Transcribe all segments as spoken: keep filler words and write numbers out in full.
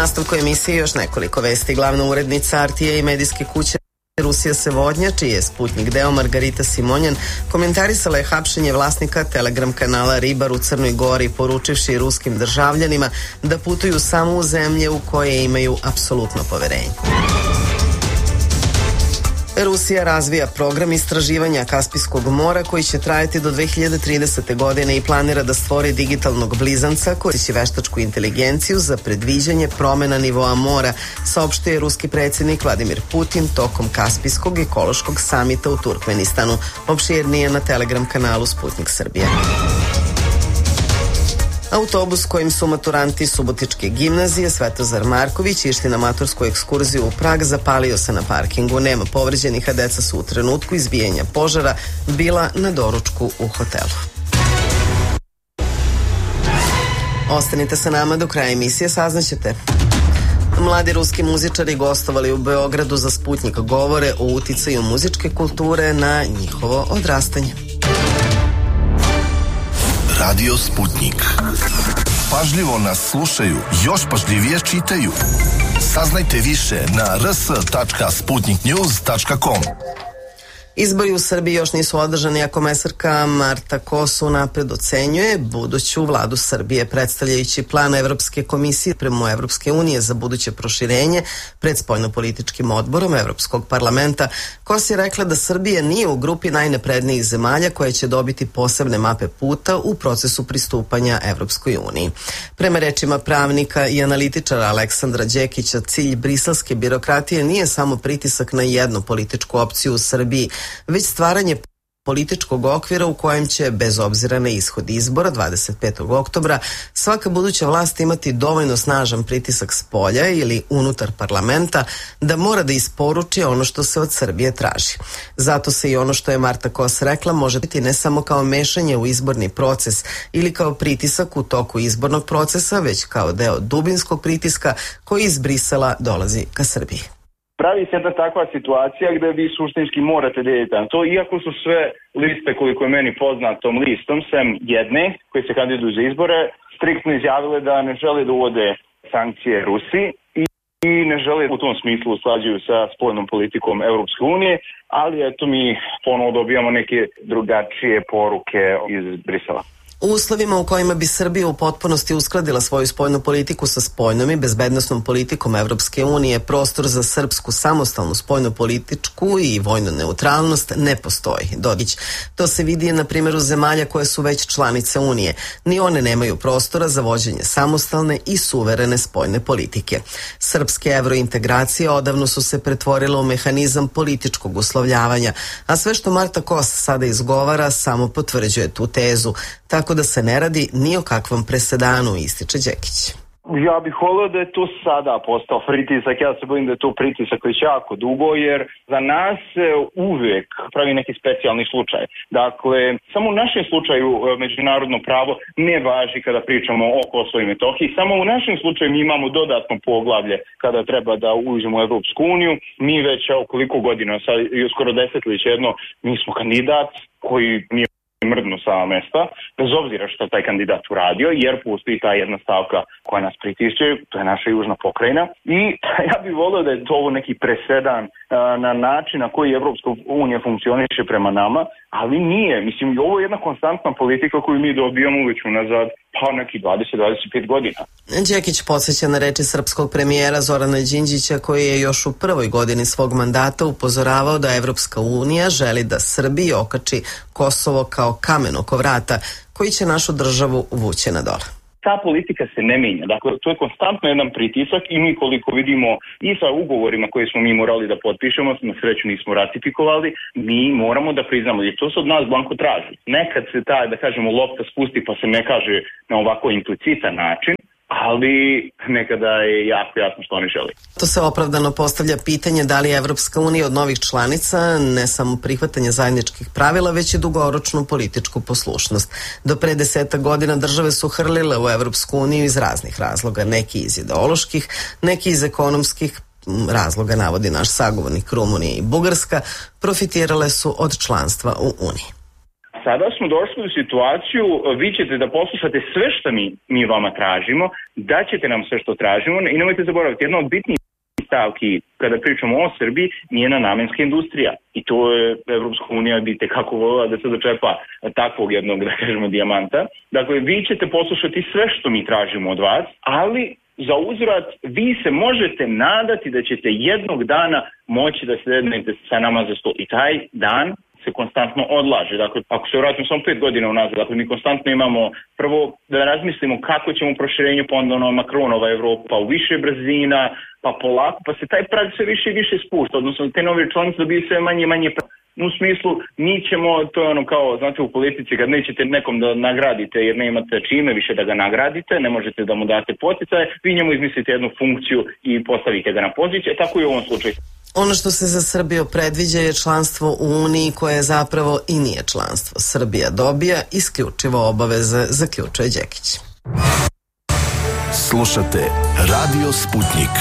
nastavku emisije još nekoliko vesti. Glavna urednica R T A i medijske kuće Rusija se vodnja, čiji je Sputnik deo, Margarita Simonjan, komentarisala je hapšenje vlasnika Telegram kanala Ribar u Crnoj Gori, poručivši ruskim državljanima da putuju samo u zemlje u koje imaju apsolutno poverenje. Rusija razvija program istraživanja Kaspijskog mora koji će trajati do dve hiljade tridesete. godine i planira da stvori digitalnog blizanca koristeći veštačku inteligenciju za predviđanje promena nivoa mora, saopštio je ruski predsjednik Vladimir Putin tokom Kaspijskog ekološkog samita u Turkmenistanu. Opširnije na Telegram kanalu Sputnik Srbije. Autobus kojim su maturanti Subotičke gimnazije Svetozar Marković išli na matursku ekskurziju u Prag zapalio se na parkingu. Nema povređenih, a deca su u trenutku izbijanja požara bila na doručku u hotelu. Ostanite sa nama do kraja emisije, saznaćete. Mladi ruski muzičari gostovali u Beogradu za Sputnik, govore o uticaju muzičke kulture na njihovo odrastanje. Radio Sputnik. Pažljivo nas slušaju, još pažljivije čitaju. Saznajte više na r s tačka sputnik news tačka com. Izbori u Srbiji još nisu održani, a komesarka Marta Kos unapred ocenjuje buduću vladu Srbije, predstavljajući plan Evropske komisije prema Evropske unije za buduće proširenje pred spoljnopolitičkim odborom Evropskog parlamenta. Kos je rekla da Srbija nije u grupi najnaprednijih zemalja koje će dobiti posebne mape puta u procesu pristupanja Evropskoj uniji. Prema rečima pravnika i analitičara Aleksandra Đekića, cilj briselske birokratije nije samo pritisak na jednu političku opciju u Srbiji, već stvaranje političkog okvira u kojem će, bez obzira na ishod izbora dvadeset petog oktobra, svaka buduća vlast imati dovoljno snažan pritisak s polja ili unutar parlamenta da mora da isporuči ono što se od Srbije traži. Zato se i ono što je Marta Kos rekla može biti ne samo kao mešanje u izborni proces ili kao pritisak u toku izbornog procesa, već kao deo dubinskog pritiska koji iz Brisela dolazi ka Srbiji. Pravi se jedna takva situacija gde vi suštinski morate da idete na to, iako su sve liste, koliko je meni poznatom listom, sem jedne koji se kandiduju za izbore, striktno izjavile da ne žele da uvode sankcije Rusiji i, i ne žele u tom smislu usklađuju sa spoljnom politikom Evropske unije, ali eto mi ponovo dobijamo neke drugačije poruke iz Brisela. U uslovima u kojima bi Srbija u potpunosti uskladila svoju spoljnu politiku sa spoljnom i bezbednosnom politikom Evropske unije, prostor za srpsku samostalnu spoljnu političku i vojnu neutralnost ne postoji, Dodić. To se vidi na primjeru zemalja koje su već članice Unije. Ni one nemaju prostora za vođenje samostalne i suverene spoljne politike. Srpske evrointegracije odavno su se pretvorile u mehanizam političkog uslovljavanja, a sve što Marta Kos sada izgovara samo potvrđuje tu tezu. Tako da se ne radi ni o kakvom presedanu, ističe Đekić. Ja bih volio da je to sada postao pritisak, ja se bojim da je to pritisak već jako dugo, jer za nas se uvijek pravi neki specijalni slučaj. Dakle, samo u našem slučaju međunarodno pravo ne važi kada pričamo o Kosovu i Metohiji, samo u našem slučaju mi imamo dodatno poglavlje kada treba da uđemo u Evropsku uniju. Mi već koliko godina, sad skoro desetljeće jedno, mi smo kandidat koji nije mrdnu sa mesta, bez obzira što taj kandidat uradio, jer postoji ta jedna stavka koja nas pritišće, to je naša južna pokrajina i ja bih volio da je to ovo neki presedan a, na način na koji Evropska unija funkcioniše prema nama, ali nije. Mislim, ovo je jedna konstantna politika koju mi dobijamo već unazad pa neki dvadeset do dvadeset pet godina. Đekić podsjeća na reči srpskog premijera Zorana Đinđića koji je još u prvoj godini svog mandata upozoravao da Evropska unija želi da Srbiji okači Kosovo kao kamen oko vrata koji će našu državu vući na dole. Ta politika se ne mijenja. Dakle, to je konstantno jedan pritisak i mi koliko vidimo i sa ugovorima koje smo mi morali da potpišemo, na sreću nismo ratifikovali, mi moramo da priznamo i to se od nas blanko traži. Nekad se ta, da kažemo, lopta spusti pa se ne kaže na ovako implicitan način, ali nekada je jako jasno što oni žele. To se opravdano postavlja pitanje da li Evropska unija od novih članica ne samo prihvatanje zajedničkih pravila, već i dugoročnu političku poslušnost. Do pre deseta godina države su hrlile u Evropsku uniju iz raznih razloga, neki iz ideoloških, neki iz ekonomskih razloga, navodi naš sagovornik. Rumunija i Bugarska profitirale su od članstva u Uniji. sada smo došli u situaciju, vi ćete da poslušate sve što mi, mi vama tražimo, daćete nam sve što tražimo i nemojte zaboraviti, jedna od bitnijih stavki kada pričamo o Srbiji nije na namenska industrija i to je Evropska unija bi tekako volila da se dočepa takvog jednog, da kažemo, dijamanta. Dakle, vi ćete poslušati sve što mi tražimo od vas, ali za uzvrat vi se možete nadati da ćete jednog dana moći da sednete sa nama za stol i taj dan se konstantno odlaže. Dakle, ako se vratimo samo pet godina unazad, dakle, mi konstantno imamo prvo da razmislimo kako ćemo proširenje pa onda ono Macronova Evropa u više brzina, pa polako, pa se taj prag sve više i više spušta, odnosno te nove članice dobiju sve manje i manje prag. U smislu, mi ćemo, to je ono kao, znate, u politici kad nećete nekom da nagradite jer ne imate čime više da ga nagradite, ne možete da mu date poticaje, vi njemu izmislite jednu funkciju i postavite ga na poziciju, tako i u ovom slučaju. Ono što se za Srbiju predviđa je članstvo u Uniji koje zapravo i nije članstvo. Srbija dobija isključivo obaveze, zaključuje Đekić. Slušate Radio Sputnik.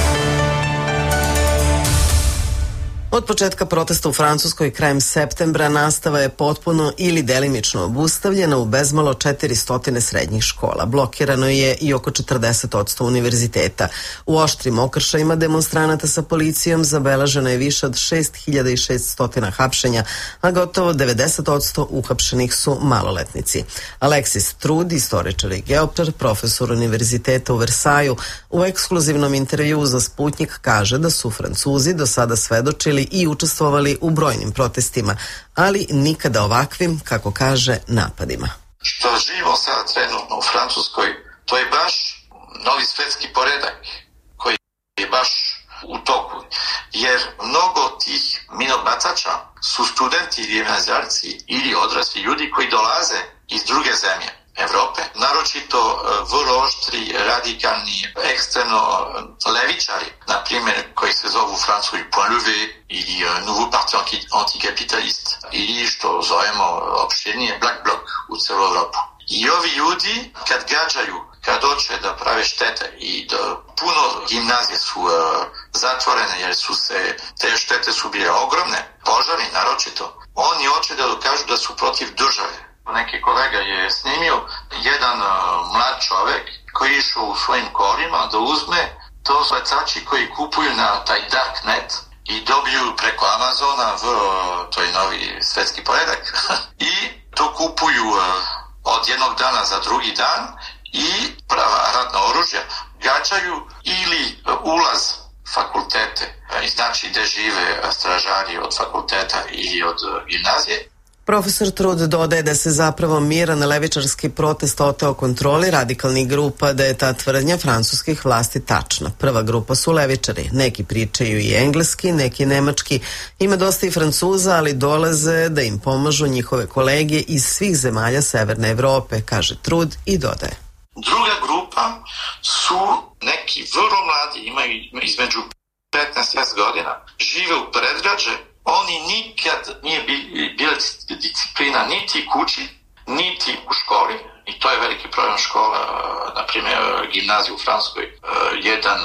Od početka protesta u Francuskoj krajem septembra nastava je potpuno ili delimično obustavljena u bezmalo četiristo srednjih škola. Blokirano je i oko četrdeset posto univerziteta. U oštrim okršajima demonstranata sa policijom zabeleženo je više od šest hiljada šeststo hapšenja, a gotovo devedeset posto uhapšenih su maloletnici. Alexis Trud, istoričar i geopter, profesor univerziteta u Versaju, u ekskluzivnom intervjuu za Sputnik kaže da su Francuzi do sada svedočili i učestvovali u brojnim protestima, ali nikada ovakvim, kako kaže, napadima. Što živimo sada trenutno u Francuskoj, to je baš novi svetski poredak koji je baš u toku. Jer mnogo tih minobacača su studenti ili gimnazijalci ili odrasli ljudi koji dolaze iz druge zemlje Evrope, naročito vrlo oštri, radikalni, ekstremno levičari, na primjer koji se zovu u Francuskoj Point Levé ili Nouveau Parti Anticapitaliste ili što zovemo opširnije Black Bloc u celu Evropu. I ovi ljudi kad gađaju, kad hoće da prave štete i da puno gimnazije su uh, zatvorene jer su se, te štete su bile ogromne, požari naročito, oni hoće da dokažu da su protiv države. Neki kolega je snimio jedan uh, mlad čovjek koji je išao u svojim kolima da uzme to bacači koji kupuju na taj darknet i dobiju preko Amazona v uh, toj novi svetski poredak i to kupuju uh, od jednog dana za drugi dan i prava ratna oružja gađaju ili uh, ulaz fakultete, uh, znači gde žive stražari od fakulteta ili od uh, gimnazije. Profesor Trud dodaje da se zapravo miran levičarski protest oteo kontroli radikalnih grupa, da je ta tvrdnja francuskih vlasti tačna. Prva grupa su levičari, neki pričaju i engleski, neki nemački. Ima dosta i Francuza, ali dolaze da im pomažu njihove kolege iz svih zemalja Severne Evrope, kaže Trud i dodaje. Druga grupa su neki vrlo mladi, imaju između petnaest i dvadeset godina, žive u predgrađe. Oni nikad nije bila disciplina niti kući, niti u školi. I to je veliki problem škola, na primjer gimnazija u Francuskoj. Jedan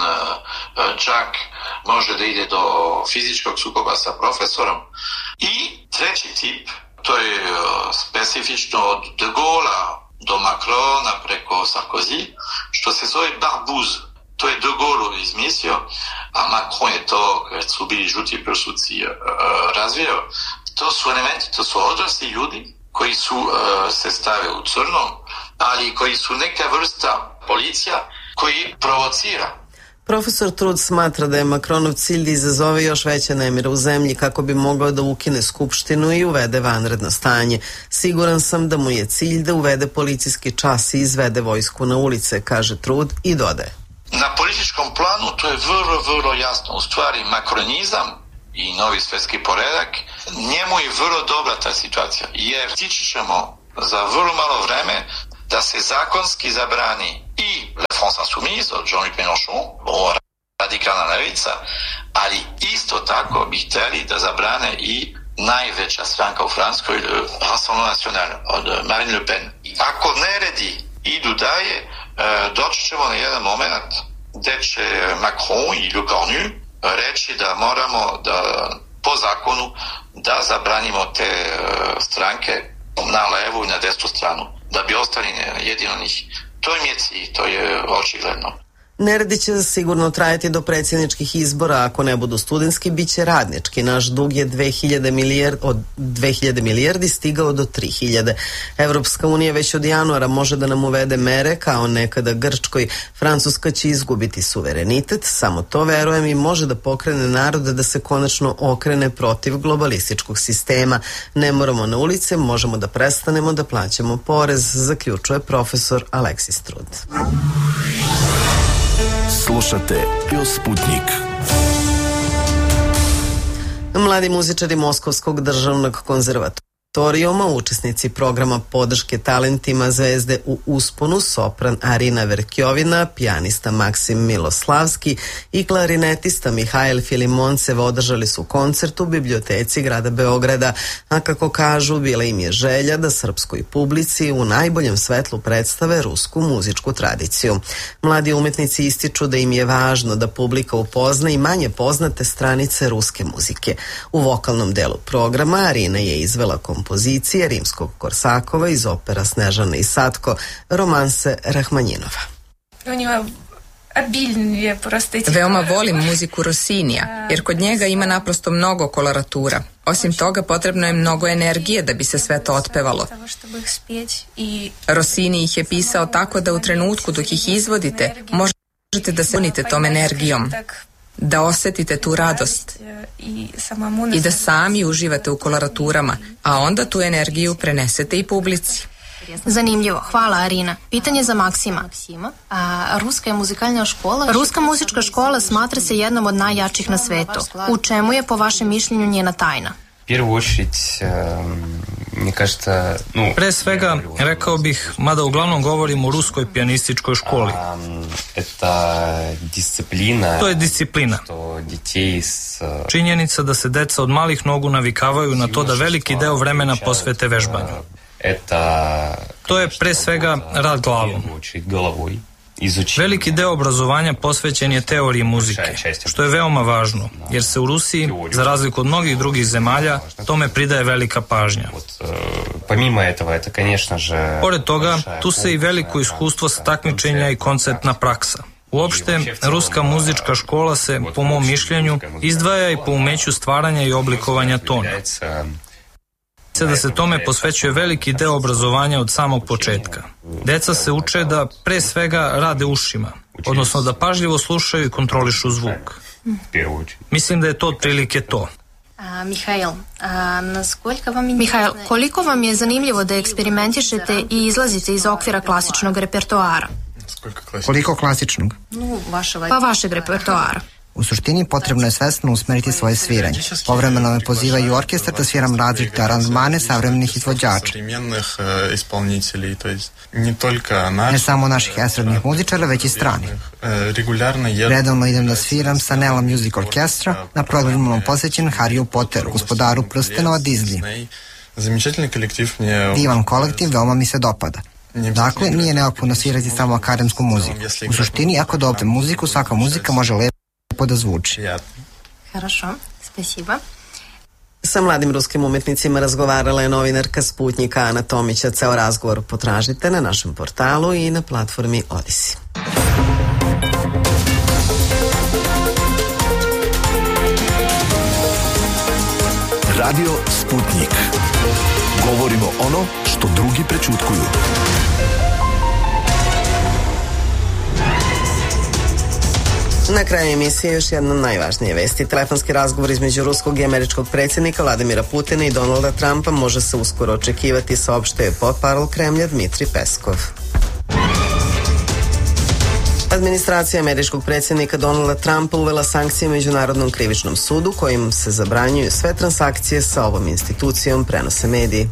čak može da ide do fizičkog sukoba sa profesorom. I treći tip, to je specifično od De Gaulle do Macrona preko Sarkozy, što se zove barbouze. To je De Gaulle izmislio, a Macron je to, kad su bili žuti prsuci, razvijao. To su elementi, to su odrasli ljudi koji su se stave u crnom, ali koji su neka vrsta policija koji provocira. Profesor Trud smatra da je Macronov cilj da izazove još veće nemire u zemlji kako bi mogao da ukine skupštinu i uvede vanredno stanje. Siguran sam da mu je cilj da uvede policijski čas i izvede vojsku na ulice, kaže Trud i dodaje. Na političkom planu to je vrlo, vrlo jasno. U stvari, makronizam i novi svetski poredak, njemu je vrlo dobra ta situacija, jer stići ćemo za vrlo malo vreme da se zakonski zabrani i La France Insoumise od Jean-Luc Mélenchon, ovo radikalna levica, ali isto tako bi htjeli da zabrane i najveća stranka u Francuskoj, Rassemblement National od Marine Le Pen. Ako neredi idu dalje, doći ćemo na jedan moment gdje će Macron i Le Cornu reći da moramo da po zakonu da zabranimo te stranke na levu i na desnu stranu, da bi ostali jedino njih. To im je cilj, to je očigledno. Neredi će sigurno trajati do predsjedničkih izbora, ako ne budu studentski, bit će radnički. Naš dug je dve hiljade milijardi, od dve hiljade milijardi stigao do tri hiljade. Evropska unija već od januara može da nam uvede mere kao nekada Grčkoj. Francuska će izgubiti suverenitet, samo to, verujem, i može da pokrene narode da se konačno okrene protiv globalističkog sistema. Ne moramo na ulice, možemo da prestanemo da plaćamo porez, zaključuje profesor Aleksis Trud. Slušate Radio Sputnik. Mladi muzičari Moskovskog državnog konzervatorijuma, učesnici programa podrške talentima zvezde u usponu, sopran Arina Verkjovina, pijanista Maksim Miloslavski i klarinetista Mihajl Filimoncev održali su koncert u biblioteci grada Beograda, a kako kažu, bila im je želja da srpskoj publici u najboljem svetlu predstave rusku muzičku tradiciju. Mladi umetnici ističu da im je važno da publika upozna i manje poznate stranice ruske muzike. U vokalnom delu programa Arina je izvela kompozicije Rimskog Korsakova iz opera Snežana i Satko, romanse Rahmanjinova. Veoma volim muziku Rossinija, jer kod njega ima naprosto mnogo koloratura. Osim toga, potrebno je mnogo energije da bi se sve to otpevalo. Rossini ih je pisao tako da u trenutku dok ih izvodite, možete da se punite tom energijom, da osetite tu radost i da sami uživate u koloraturama, a onda tu energiju prenesete i publici. Zanimljivo, hvala Arina. Pitanje za Maksima. A, ruska je muzikalna škola? Ruska muzička škola smatra se jednom od najjačih na svetu. U čemu je po vašem mišljenju njena tajna? Pre svega, rekao bih, mada uglavnom govorim o ruskoj pijanističkoj školi. To je disciplina. Činjenica da se deca od malih nogu navikavaju na to da veliki deo vremena posvete vežbanju. To je pre svega rad glavom. Veliki deo obrazovanja posvećen je teoriji muzike, što je veoma važno, jer se u Rusiji, za razliku od mnogih drugih zemalja, tome pridaje velika pažnja. Pored toga, tu se i veliko iskustvo sa takmičenja i koncertna praksa. Uopšte, ruska muzička škola se, po mom mišljenju, izdvaja i po umeću stvaranja i oblikovanja tona. Da se tome posvećuje veliki deo obrazovanja od samog početka. Deca se uče da pre svega rade ušima, odnosno da pažljivo slušaju i kontrolišu zvuk. Mislim da je to otprilike to. A, Mihajl, a, vam je... Mihajl, koliko vam je zanimljivo da eksperimentišete i izlazite iz okvira klasičnog repertoara? Koliko klasičnog? Pa vašeg repertoara. U suštini potrebno je svesno usmeriti svoje sviranje. Povremeno me pozivaju orkestar da sviram različite aranžmane savremenih izvođača. Ne samo naših estradnih muzičara, već i stranih. Redovno idem da sviram sa Nela Music Orchestra na programu posvećen Harryu Potteru, gospodaru prstenova Disney. Divan kolektiv, veoma mi se dopada. Dakle, nije neophodno svirati samo akademsku muziku. U suštini, ako dobite muziku, svaka muzika može lepo da zvuči. Хорошо, спасибо. Sa mladim ruskim umetnicima razgovarala je novinarka Sputnika Ana Tomića. Ceo razgovor potražite na našem portalu i na platformi Odisi. Radio Sputnik. Govorimo ono što drugi prećutkuju. Na kraju emisije još jedna najvažnije vesti. Telefonski razgovor između ruskog i američkog predsjednika Vladimira Putina i Donalda Trumpa može se uskoro očekivati, saopštio portparol Kremlja Dmitrij Peskov. Administracija američkog predsjednika Donalda Trumpa uvela sankcije Međunarodnom krivičnom sudu kojim se zabranjuju sve transakcije sa ovom institucijom, prenose mediji.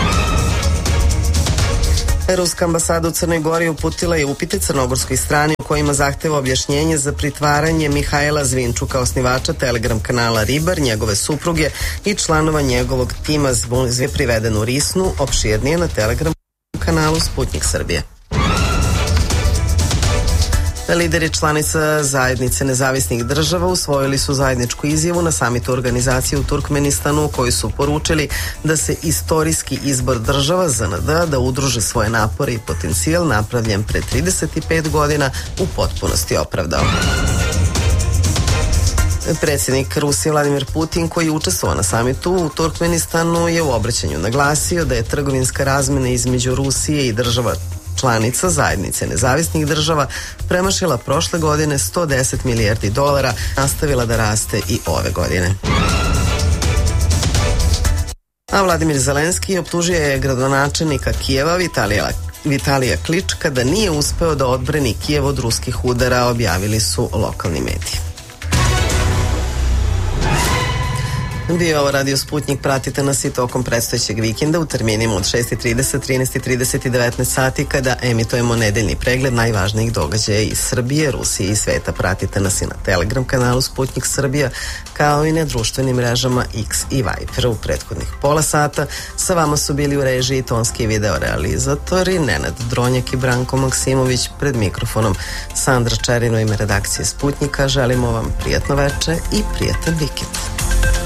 Ruska ambasada u Crnoj Gori uputila je upite crnogorskoj strani u kojima zahteva objašnjenje za pritvaranje Mihajla Zvinčuka, osnivača Telegram kanala Ribar, njegove supruge i članova njegovog tima zve priveden u Risnu, opširnije na Telegram kanalu Sputnik Srbije. Lideri članica zajednice nezavisnih država usvojili su zajedničku izjavu na samitu organizacije u Turkmenistanu koji su poručili da se istorijski izbor država Z N D da udruže svoje napore i potencijal napravljen pre trideset pet godina u potpunosti opravdao. Predsjednik Rusije Vladimir Putin, koji je učestvovao na samitu u Turkmenistanu, je u obraćanju naglasio da je trgovinska razmena između Rusije i država članica zajednice nezavisnih država premašila prošle godine sto deset milijardi dolara, nastavila da raste i ove godine. A Vladimir Zelenski optužio je gradonačelnika Kijeva Vitalija Vitalija Klička da nije uspeo da odbrani Kijev od ruskih udara, objavili su lokalni mediji. Bio ovo Radio Sputnik, pratite nas i tokom predstojećeg vikenda u terminima od šest i trideset, trinaest i trideset i devetnaest sati kada emitujemo nedeljni pregled najvažnijih događaja iz Srbije, Rusije i sveta. Pratite nas i na Telegram kanalu Sputnik Srbija, kao i na društvenim mrežama X i Viber. U prethodnih pola sata sa vama su bili u režiji tonski video realizatori Nenad Dronjak i Branko Maksimović, pred mikrofonom Sandra Čerino, ime redakcije Sputnika. Želimo vam prijatno veče i prijatan vikend.